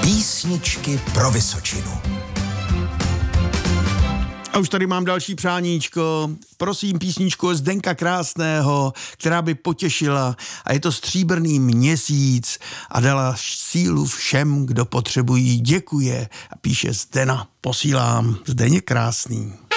Písničky pro Vysočinu. A už tady mám další přáníčko. Prosím, písničku Zdenka Krásného, která by potěšila. A je to Stříbrný měsíc a dala sílu všem, kdo potřebují. Děkuje. A píše Zdena. Posílám. Zdeněk Krásný.